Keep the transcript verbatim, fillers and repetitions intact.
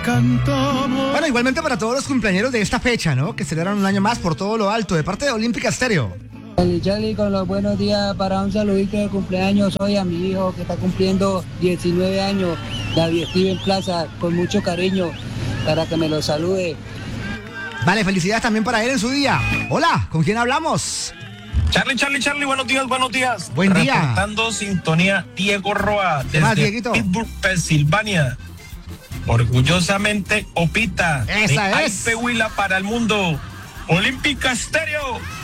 Cantamos. Bueno, igualmente para todos los cumpleañeros de esta fecha, ¿no? Que celebran un año más por todo lo alto, de parte de Olímpica Stereo. Charlie, Charlie, con los buenos días para un saludito de cumpleaños hoy a mi hijo que está cumpliendo diecinueve años, David Steven Plaza, con mucho cariño, para que me lo salude. Vale, felicidades también para él en su día. Hola, ¿con quién hablamos? Charlie, Charlie, Charlie, buenos días, buenos días. Buen día. Reportando sintonía, Diego Roa, ¿Qué más, desde Dieguito? Pittsburgh, Pensilvania. Orgullosamente, Opita. Esa de es. Aipe Huila para el mundo. Olímpica Stereo.